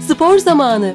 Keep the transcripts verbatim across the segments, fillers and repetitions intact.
Spor zamanı.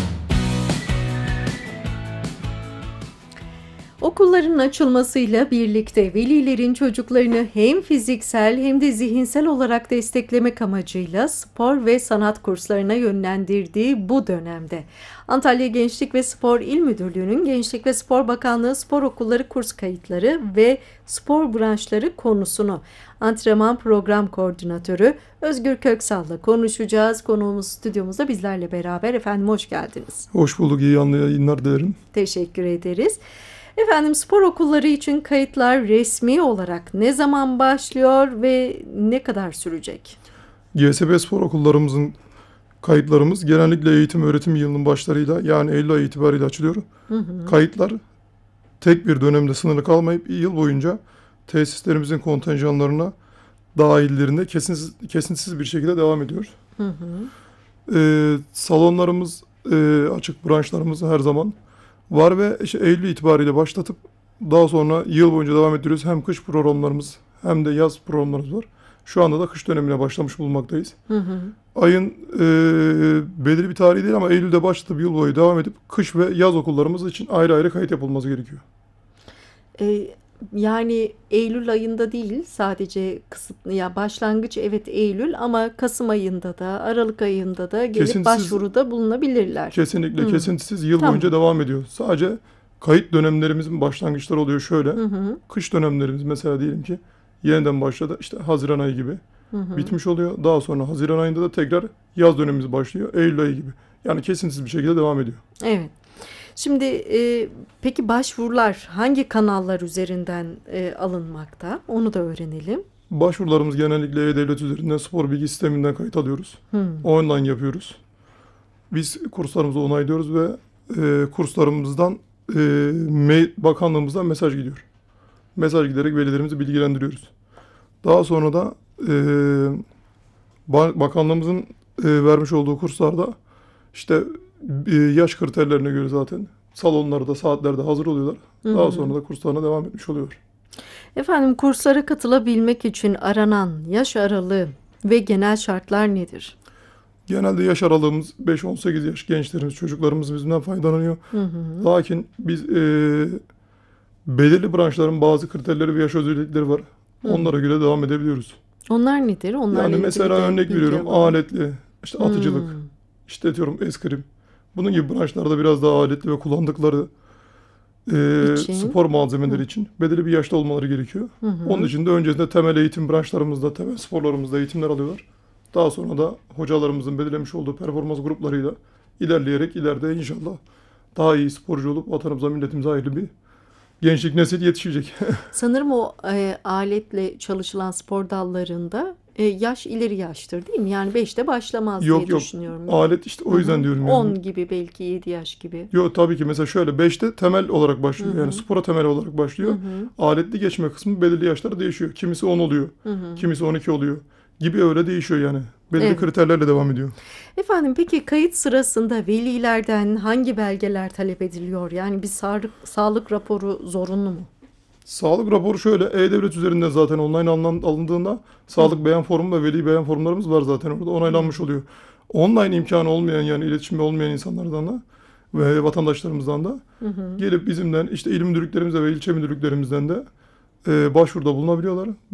Okulların açılmasıyla birlikte velilerin çocuklarını hem fiziksel hem de zihinsel olarak desteklemek amacıyla spor ve sanat kurslarına yönlendirdiği bu dönemde Antalya Gençlik ve Spor İl Müdürlüğü'nün Gençlik ve Spor Bakanlığı Spor Okulları kurs kayıtları ve spor branşları konusunu antrenman program koordinatörü Özgür Köksal'la konuşacağız. Konuğumuz stüdyomuzda bizlerle beraber. Efendim hoş geldiniz. Hoş bulduk. İyi yayınlar dilerim. Teşekkür ederiz. Efendim spor okulları için kayıtlar resmi olarak ne zaman başlıyor ve ne kadar sürecek? G S B spor okullarımızın kayıtlarımız genellikle eğitim öğretim yılının başlarıyla yani Eylül ayı itibariyle açılıyor. Hı hı. Kayıtlar tek bir dönemde sınırlı kalmayıp yıl boyunca tesislerimizin kontenjanlarına dahillerinde kesintisiz, kesintisiz bir şekilde devam ediyor. Hı hı. Ee, salonlarımız e, açık, branşlarımız her zaman var ve işte Eylül itibariyle başlatıp daha sonra yıl boyunca devam ettiriyoruz. Hem kış programlarımız hem de yaz programlarımız var. Şu anda da kış dönemine başlamış bulunmaktayız. Hı hı. Ayın e, belirli bir tarihi değil ama Eylül'de başlatıp yıl boyu devam edip kış ve yaz okullarımız için ayrı ayrı kayıt yapılması gerekiyor. E, yani Eylül ayında değil sadece kısıtlı ya başlangıç evet Eylül ama Kasım ayında da Aralık ayında da gelip kesintisiz, başvuruda bulunabilirler. Kesinlikle hı. Kesintisiz yıl tamam. boyunca devam ediyor. Sadece kayıt dönemlerimizin başlangıçları oluyor şöyle. Hı hı. Kış dönemlerimiz mesela diyelim ki yeniden başladı. İşte Haziran ayı gibi hı hı. bitmiş oluyor. Daha sonra Haziran ayında da tekrar yaz dönemimiz başlıyor. Eylül ayı gibi. Yani kesintisiz bir şekilde devam ediyor. Evet. Şimdi e, peki başvurular hangi kanallar üzerinden e, alınmakta? Onu da öğrenelim. Başvurularımız genellikle E-Devlet üzerinden spor bilgi sisteminden kayıt alıyoruz. Hmm. Online yapıyoruz. Biz kurslarımızı onaylıyoruz ve e, kurslarımızdan e, mail, bakanlığımızdan mesaj gidiyor. Mesaj giderek velilerimizi bilgilendiriyoruz. Daha sonra da e, bakanlığımızın e, vermiş olduğu kurslarda işte e, yaş kriterlerine göre zaten salonlarda, saatlerde hazır oluyorlar. Hı-hı. Daha sonra da kurslarına devam etmiş oluyor. Efendim kurslara katılabilmek için aranan yaş aralığı ve genel şartlar nedir? Genelde yaş aralığımız beş on sekiz yaş gençlerimiz, çocuklarımız bizimden faydalanıyor. Hı hı. Lakin biz e, belirli branşların bazı kriterleri ve yaş özellikleri var. Hı. Onlara göre devam edebiliyoruz. Onlar nedir? Onlar yani mesela örnek veriyorum aletli, işte atıcılık, hmm. işte diyorum eskrim. Bunun gibi branşlarda biraz daha aletli ve kullandıkları e, spor malzemeleri hı. için belirli bir yaşta olmaları gerekiyor. Hı hı. Onun için de öncesinde temel eğitim branşlarımızda, temel sporlarımızda eğitimler alıyorlar. Daha sonra da hocalarımızın belirlemiş olduğu performans gruplarıyla ilerleyerek ileride inşallah daha iyi sporcu olup vatanımıza, milletimize hayırlı bir gençlik nesil yetişecek. Sanırım o e, aletle çalışılan spor dallarında e, yaş ileri yaştır değil mi? Yani beşte başlamaz yok, diye yok. düşünüyorum. Yok yok alet işte o yüzden Hı-hı. diyorum. on yani. gibi belki yedi yaş gibi. Yok tabii ki mesela şöyle beşte temel olarak başlıyor. Hı-hı. Yani spora temel olarak başlıyor. Hı-hı. Aletli geçme kısmı belirli yaşlarda değişiyor. Kimisi on oluyor. Hı-hı. Kimisi on iki oluyor. Gibi öyle değişiyor yani. Belirli evet. kriterlerle devam ediyor. Efendim peki kayıt sırasında velilerden hangi belgeler talep ediliyor? Yani bir sağlık, sağlık raporu zorunlu mu? Sağlık raporu şöyle E-Devlet üzerinden zaten online alındığında sağlık Hı. beyan formu ve veli beyan formlarımız var zaten orada onaylanmış Hı. oluyor. Online imkanı olmayan yani iletişimde olmayan insanlardan da ve vatandaşlarımızdan da Hı hı. gelip bizimden işte il müdürlüklerimizde ve ilçe müdürlüklerimizden de e, başvuruda bulunabiliyorlar.